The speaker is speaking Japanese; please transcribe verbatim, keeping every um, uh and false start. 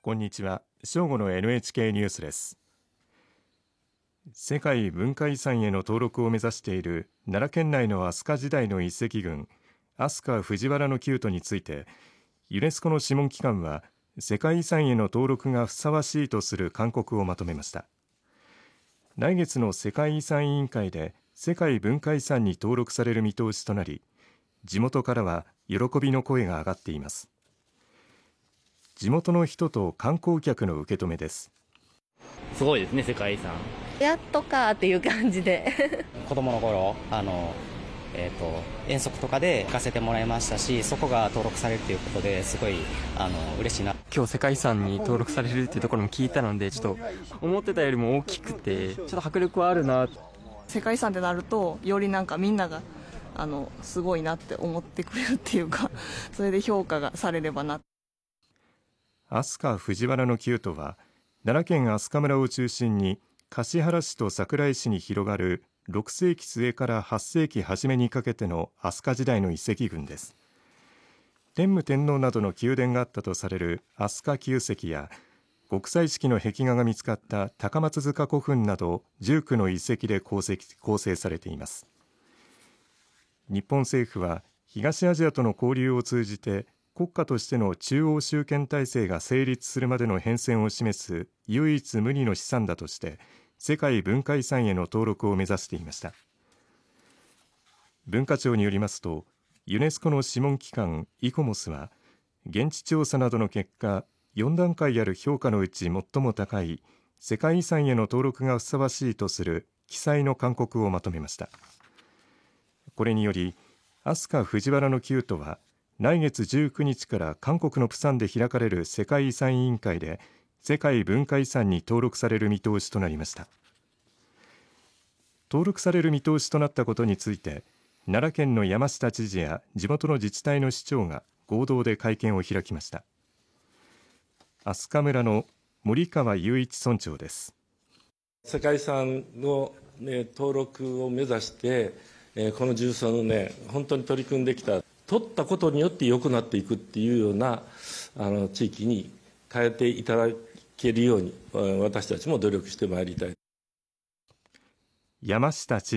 こんにちは。正午の エヌエイチケー ニュースです。世界文化遺産への登録を目指している奈良県内の飛鳥時代の遺跡群飛鳥藤原の宮都について、ユネスコの諮問機関は世界遺産への登録がふさわしいとする勧告をまとめました。来月の世界遺産委員会で世界文化遺産に登録される見通しとなり、地元からは喜びの声が上がっています。地元の人と観光客の受け止めです。 すごいですね、世界遺産。 やっとかっていう感じで子供の頃あの、えー、と遠足とかで行かせてもらいましたし、そこが登録されるということですごいあの嬉しいな。 今日世界遺産に登録されるっていうところも聞いたので、ちょっと思ってたよりも大きくてちょっと迫力はあるな。 世界遺産ってなるとよりなんかみんながあのすごいなって思ってくれるっていうか、それで評価がされればな。 飛鳥藤原の宮都は奈良県飛鳥村を中心に橿原市と桜井市に広がるろくせいき末からはっせいき初めにかけての飛鳥時代の遺跡群です。天武天皇などの宮殿があったとされる飛鳥旧跡や極彩色の壁画が見つかった高松塚古墳などじゅうきゅうの遺跡で構成、構成されています。日本政府は東アジアとの交流を通じて国家としての中央集権体制が成立するまでの変遷を示す唯一無二の資産だとして世界文化遺産への登録を目指していました。文化庁によりますと、ユネスコの諮問機関イコモスは現地調査などの結果、よんだんかいある評価のうち最も高い世界遺産への登録がふさわしいとする記載の勧告をまとめました。これにより飛鳥藤原の宮都は来月じゅうくにちから韓国のプサンで開かれる世界遺産委員会で世界文化遺産に登録される見通しとなりました。登録される見通しとなったことについて、奈良県の山下知事や地元の自治体の市長が合同で会見を開きました。飛鳥村の森川雄一村長です。 世界遺産の、ね、登録を目指して、えー、この重曹のね、本当に取り組んできた。取ったことによって良くなっていくっていうようなあの地域に変えていただけるように私たちも努力してまいりたい。 山下知事